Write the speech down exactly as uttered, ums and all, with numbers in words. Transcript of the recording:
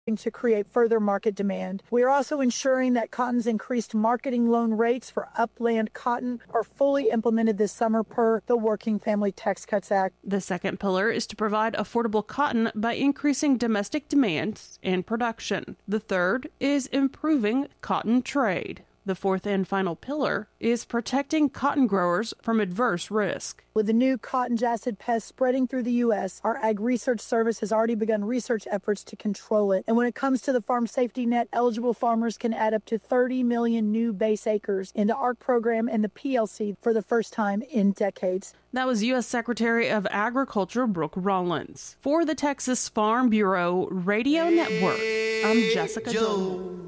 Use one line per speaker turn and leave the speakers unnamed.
to create further market demand. We are also ensuring that Cotton's increased marketing loan rates for upland cotton are fully implemented this summer per the Working Family Tax Cuts Act.
The second pillar is to provide affordable cotton by increasing domestic demand and production. The third is improving cotton trade. The fourth and final pillar is protecting cotton growers from adverse risk.
With the new cotton jassid pest spreading through the U S, our Ag Research Service has already begun research efforts to control it. And when it comes to the Farm Safety Net, eligible farmers can add up to thirty million new base acres in the A R C program and the P L C for the first time in decades.
That was U S Secretary of Agriculture Brooke Rollins. For the Texas Farm Bureau Radio Network, I'm Jessica Dole.